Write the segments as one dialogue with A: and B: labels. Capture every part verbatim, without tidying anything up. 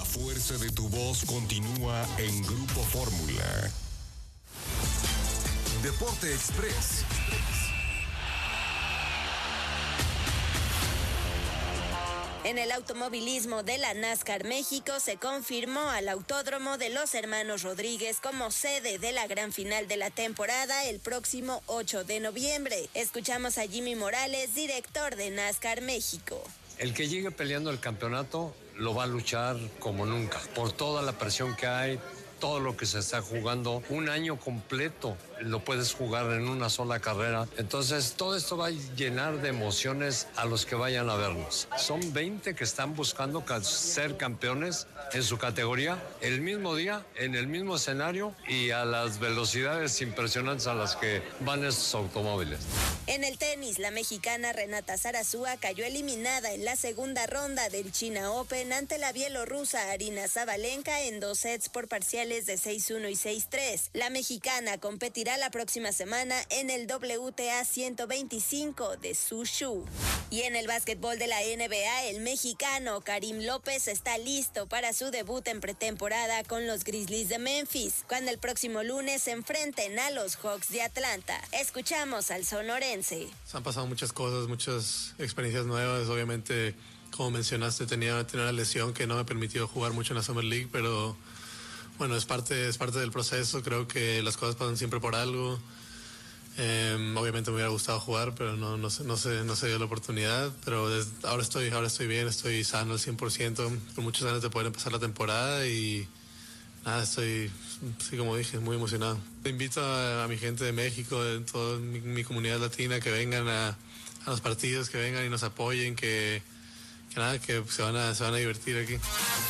A: fuerza de tu voz continúa en Grupo Fórmula. Deporte Express.
B: En el automovilismo de la NASCAR México se confirmó al Autódromo de los Hermanos Rodríguez como sede de la gran final de la temporada el próximo ocho de noviembre. Escuchamos a Jimmy Morales, director de NASCAR México.
C: El que llegue peleando el campeonato lo va a luchar como nunca, por toda la presión que hay, todo lo que se está jugando, un año completo lo puedes jugar en una sola carrera. Entonces todo esto va a llenar de emociones a los que vayan a vernos. Son veinte que están buscando ser campeones en su categoría el mismo día, en el mismo escenario y a las velocidades impresionantes a las que van estos automóviles.
B: En el tenis, la mexicana Renata Zarazúa cayó eliminada en la segunda ronda del China Open ante la bielorrusa Arina Sabalenka en dos sets por parciales de seis uno y seis tres. La mexicana competirá la próxima semana en el W T A ciento veinticinco de Suzhou. Y en el básquetbol de la N B A, el mexicano Karim López está listo para su debut en pretemporada con los Grizzlies de Memphis, cuando el próximo lunes se enfrenten a los Hawks de Atlanta. Escuchamos al sonorense.
D: Se han pasado muchas cosas, muchas experiencias nuevas. Obviamente, como mencionaste, tenía, tenía una lesión que no me permitió jugar mucho en la Summer League, pero bueno, es parte, es parte del proceso. Creo que las cosas pasan siempre por algo. Eh, obviamente me hubiera gustado jugar, pero no, no, no, se, no se dio la oportunidad. Pero desde, ahora, estoy, ahora estoy bien, estoy sano al cien por ciento, con muchas ganas de poder empezar la temporada y nada, estoy, sí, como dije, muy emocionado. Invito a, a mi gente de México, de toda mi, mi comunidad latina, que vengan a, a los partidos, que vengan y nos apoyen, que, que nada, que se van a, se van a divertir aquí.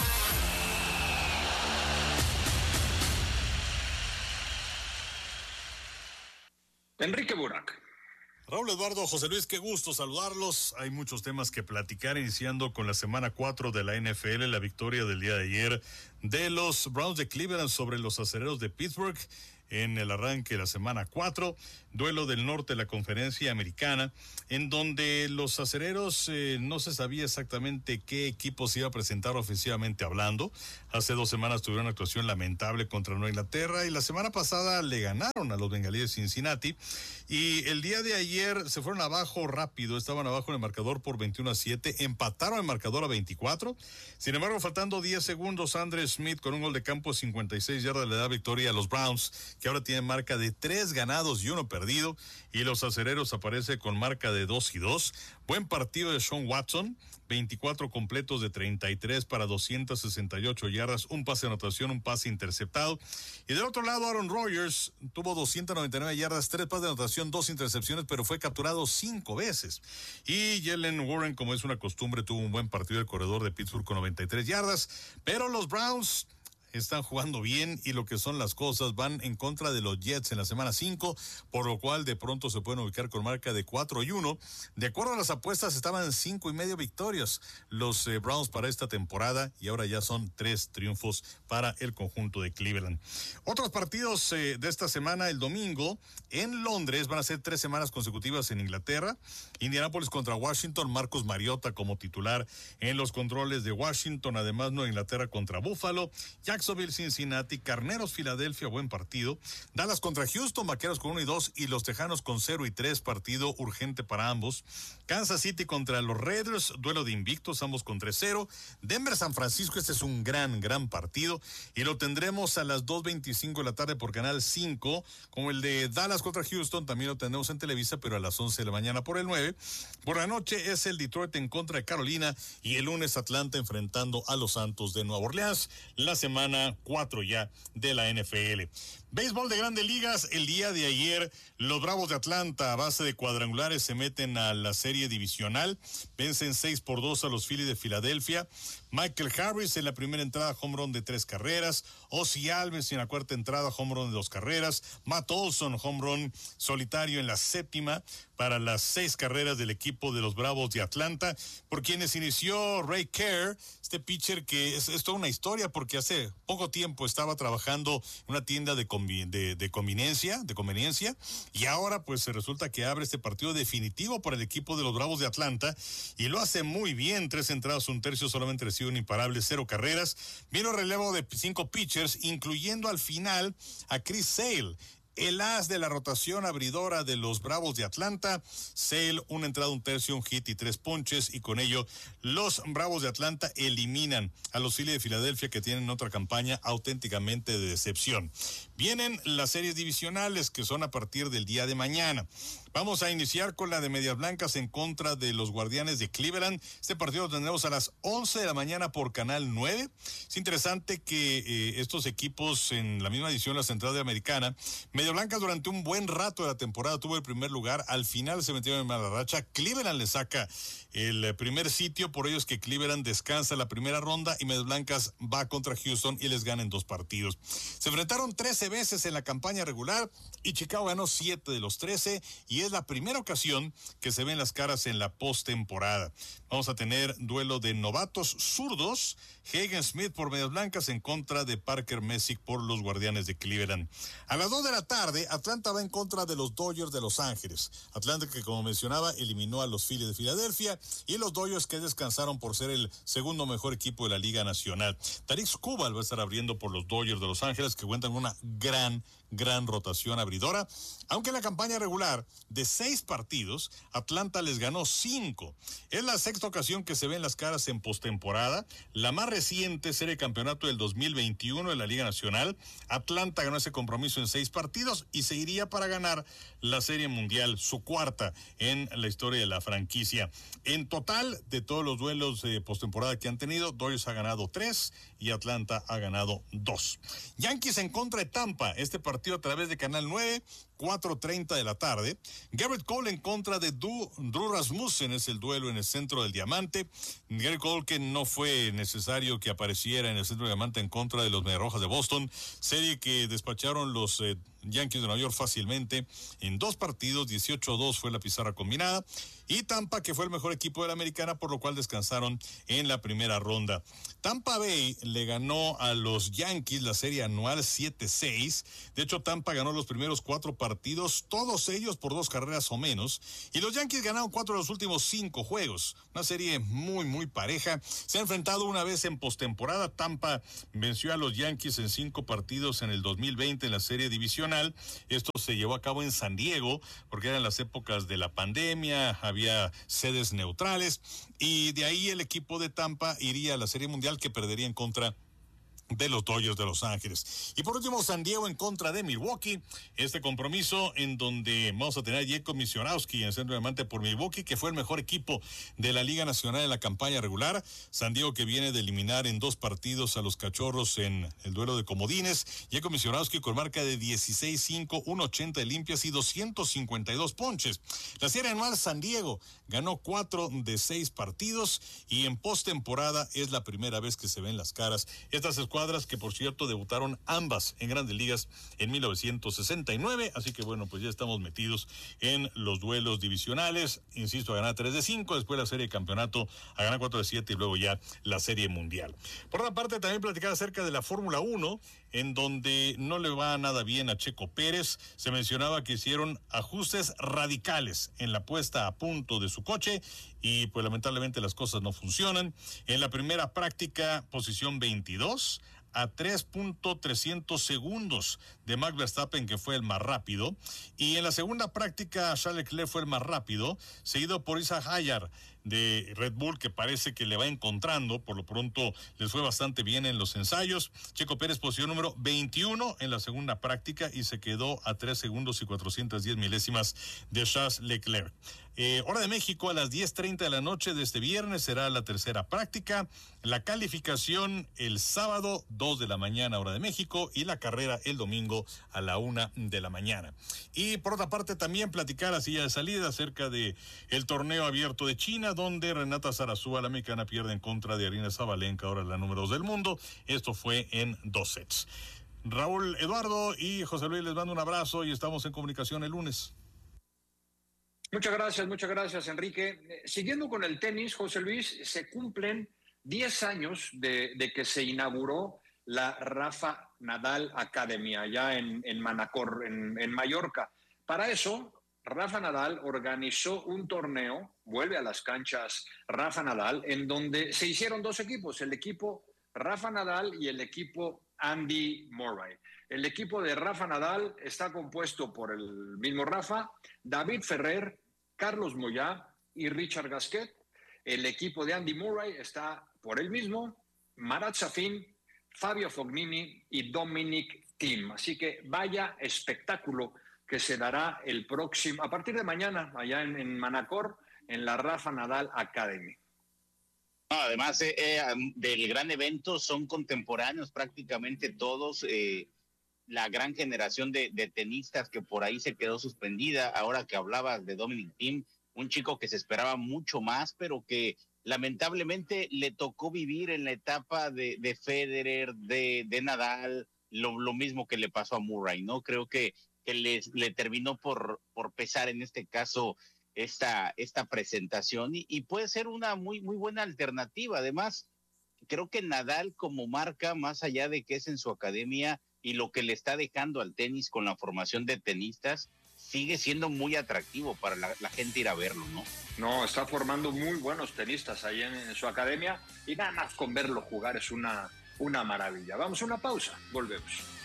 E: Enrique Burak.
F: Raúl Eduardo, José Luis, qué gusto saludarlos. Hay muchos temas que platicar, iniciando con la semana cuatro de la N F L, la victoria del día de ayer de los Browns de Cleveland sobre los Acereros de Pittsburgh en el arranque de la semana cuatro, duelo del norte de la conferencia americana, en donde los acereros eh, no se sabía exactamente qué equipo se iba a presentar ofensivamente hablando. Hace dos semanas tuvieron una actuación lamentable contra Nueva Inglaterra y la semana pasada le ganaron a los bengalíes de Cincinnati, y el día de ayer se fueron abajo rápido, estaban abajo en el marcador por veintiuno a siete, empataron el marcador a veinticuatro, sin embargo faltando diez segundos, Andre Smith con un gol de campo cincuenta y seis yardas le da victoria a los Browns, que ahora tienen marca de tres ganados y uno perdido, y los acereros aparece con marca de dos y dos. Buen partido de Sean Watson, veinticuatro completos de treinta y tres para doscientas sesenta y ocho yardas, un pase de anotación, un pase interceptado. Y del otro lado, Aaron Rodgers tuvo doscientas noventa y nueve yardas, tres pases de anotación, dos intercepciones, pero fue capturado cinco veces. Y Jalen Warren, como es una costumbre, tuvo un buen partido, el corredor de Pittsburgh, con noventa y tres yardas, pero los Browns están jugando bien y lo que son las cosas, van en contra de los Jets en la semana cinco, por lo cual de pronto se pueden ubicar con marca de cuatro y uno. De acuerdo a las apuestas, estaban cinco y medio victorias los eh, Browns para esta temporada, y ahora ya son tres triunfos para el conjunto de Cleveland. Otros partidos eh, de esta semana: el domingo en Londres, van a ser tres semanas consecutivas en Inglaterra. Indianapolis contra Washington, Marcus Mariota como titular en los controles de Washington, además Nueva Inglaterra contra Buffalo, Jacksonville, Cincinnati, Carneros, Filadelfia, buen partido. Dallas contra Houston, Vaqueros con uno y dos, y los Tejanos con cero y tres, partido urgente para ambos. Kansas City contra los Raiders, duelo de invictos, ambos con tres cero. Denver, San Francisco, este es un gran, gran partido, y lo tendremos a las dos veinticinco de la tarde por Canal cinco, como el de Dallas contra Houston, también lo tendremos en Televisa, pero a las once de la mañana por el nueve. Por la noche es el Detroit en contra de Carolina, y el lunes Atlanta enfrentando a los Santos de Nueva Orleans, la semana cuatro ya de la N F L. Béisbol de Grandes Ligas, el día de ayer, los Bravos de Atlanta, a base de cuadrangulares, se meten a la serie divisional, vencen seis por dos a los Phillies de Filadelfia. Michael Harris en la primera entrada, home run de tres carreras. Ozzie Alves en la cuarta entrada, home run de dos carreras. Matt Olson, home run solitario en la séptima. para las seis carreras del equipo de los Bravos de Atlanta, por quienes inició Ray Kerr, este pitcher que es, es toda una historia porque hace poco tiempo estaba trabajando en una tienda de, convi, de, de conveniencia, de conveniencia, y ahora pues se resulta que abre este partido definitivo para el equipo de los Bravos de Atlanta y lo hace muy bien, tres entradas, un tercio, solamente recibe un imparable, cero carreras. Vino relevo de cinco pitchers, incluyendo al final a Chris Sale, el as de la rotación abridora de los Bravos de Atlanta. Sale, una entrada, un tercio, un hit y tres ponches, y con ello los Bravos de Atlanta eliminan a los Phillies de Filadelfia, que tienen otra campaña auténticamente de decepción. Vienen las series divisionales, que son a partir del día de mañana. Vamos a iniciar con la de Medias Blancas en contra de los Guardianes de Cleveland. Este partido lo tendremos a las once de la mañana por Canal nueve. Es interesante que eh, estos equipos en la misma edición, la Central de Americana, Medias Blancas durante un buen rato de la temporada tuvo el primer lugar, al final se metieron en mala racha. Cleveland le saca el primer sitio, por ello es que Cleveland descansa la primera ronda y Medias Blancas va contra Houston y les gana en dos partidos. Se enfrentaron trece veces en la campaña regular y Chicago ganó siete de los trece, y es la primera ocasión que se ven las caras en la postemporada. Vamos a tener duelo de novatos zurdos, Hagen Smith por Medias Blancas en contra de Parker Messick por los Guardianes de Cleveland. A las dos de la tarde, Atlanta va en contra de los Dodgers de Los Ángeles. Atlanta, que como mencionaba, eliminó a los Phillies de Filadelfia, y los Dodgers, que descansaron por ser el segundo mejor equipo de la Liga Nacional. Tarik Skubal va a estar abriendo por los Dodgers de Los Ángeles, que cuentan con una gran, gran rotación abridora. Aunque en la campaña regular de seis partidos, Atlanta les ganó cinco. Es la sexta ocasión que se ven las caras en postemporada. La más reciente serie de campeonato del dos mil veintiuno de la Liga Nacional. Atlanta ganó ese compromiso en seis partidos y se iría para ganar la Serie Mundial, su cuarta en la historia de la franquicia. En total, de todos los duelos de postemporada que han tenido, Dodgers ha ganado tres y Atlanta ha ganado dos. Yankees en contra de Tampa, este partido a través de Canal nueve, cuatro treinta de la tarde. Garrett Cole en contra de Du, Drew Rasmussen, es el duelo en el centro del diamante. Garrett Cole, que no fue necesario que apareciera en el centro del diamante en contra de los Mediarrojas de Boston, serie que despacharon los eh, Yankees de Nueva York fácilmente en dos partidos, dieciocho a dos fue la pizarra combinada, y Tampa, que fue el mejor equipo de la Americana, por lo cual descansaron en la primera ronda. Tampa Bay le ganó a los Yankees la serie anual siete seis. De hecho, Tampa ganó los primeros cuatro partidos, todos ellos por dos carreras o menos, y los Yankees ganaron cuatro de los últimos cinco juegos. Una serie muy, muy pareja. Se ha enfrentado una vez en postemporada. Tampa venció a los Yankees en cinco partidos en el dos mil veinte en la serie divisional. Esto se llevó a cabo en San Diego, porque eran las épocas de la pandemia, había sedes neutrales, y de ahí el equipo de Tampa iría a la Serie Mundial, que perdería en contra de los Dodgers de Los Ángeles. Y por último, San Diego en contra de Milwaukee, este compromiso en donde vamos a tener a Jacob Misiorowski en el centro de diamante por Milwaukee, que fue el mejor equipo de la Liga Nacional en la campaña regular. San Diego, que viene de eliminar en dos partidos a los Cachorros en el duelo de comodines. Jacob Misiorowski con marca de dieciséis cinco, ciento ochenta de limpias y doscientos cincuenta y dos ponches. La serie anual, San Diego ganó cuatro de seis partidos, y en postemporada es la primera vez que se ven las caras estas escuadras, que por cierto debutaron ambas en Grandes Ligas en mil novecientos sesenta y nueve, así que bueno, pues ya estamos metidos en los duelos divisionales. Insisto, a ganar tres de cinco, después la serie de campeonato a ganar cuatro de siete, y luego ya la serie mundial. Por otra parte, también platicar acerca de la Fórmula uno, en donde no le va nada bien a Checo Pérez. Se mencionaba que hicieron ajustes radicales en la puesta a punto de su coche, y pues lamentablemente las cosas no funcionan. En la primera práctica, posición veintidós, a tres punto trescientos segundos de Max Verstappen, que fue el más rápido, y en la segunda práctica Charles Leclerc fue el más rápido, seguido por Isaac Hayar de Red Bull, que parece que le va encontrando. Por lo pronto les fue bastante bien en los ensayos. Checo Pérez, posición número veintiuno en la segunda práctica, y se quedó a tres segundos y cuatrocientas diez milésimas de Charles Leclerc. Eh, hora de México, a las diez treinta de la noche de este viernes será la tercera práctica. La calificación el sábado, dos de la mañana, hora de México, y la carrera el domingo a la una de la mañana. Y por otra parte, también platicar así ya de salida acerca de el torneo abierto de China, donde Renata Zarazúa, la mexicana, pierde en contra de Aryna Sabalenka, ahora la número dos del mundo. Esto fue en dos sets. Raúl, Eduardo y José Luis, les mando un abrazo y estamos en comunicación el lunes.
E: Muchas gracias, muchas gracias, Enrique. Eh, Siguiendo con el tenis, José Luis, se cumplen diez años de, de que se inauguró la Rafa Nadal Academy allá en, en Manacor, en, en Mallorca. Para eso, Rafa Nadal organizó un torneo, vuelve a las canchas Rafa Nadal, en donde se hicieron dos equipos, el equipo Rafa Nadal y el equipo Andy Murray. El equipo de Rafa Nadal está compuesto por el mismo Rafa, David Ferrer, Carlos Moyá y Richard Gasquet. El equipo de Andy Murray está por él mismo, Marat Safin, Fabio Fognini y Dominic Thiem. Así que vaya espectáculo que se dará el próximo, a partir de mañana, allá en, en Manacor, en la Rafa Nadal Academy.
G: No, además eh, eh, del gran evento son contemporáneos prácticamente todos, eh, la gran generación de, de tenistas que por ahí se quedó suspendida. Ahora que hablabas de Dominic Thiem, un chico que se esperaba mucho más, pero que lamentablemente le tocó vivir en la etapa de, de Federer, de, de Nadal, lo, lo mismo que le pasó a Murray, ¿no? Creo que, que les, le terminó por, por pesar en este caso esta, esta presentación y, y puede ser una muy, muy buena alternativa. Además, creo que Nadal como marca, más allá de que es en su academia y lo que le está dejando al tenis con la formación de tenistas, sigue siendo muy atractivo para la, la gente ir a verlo, ¿no?
E: No, está formando muy buenos tenistas ahí en, en su academia y nada más con verlo jugar es una, una maravilla. Vamos a una pausa, volvemos.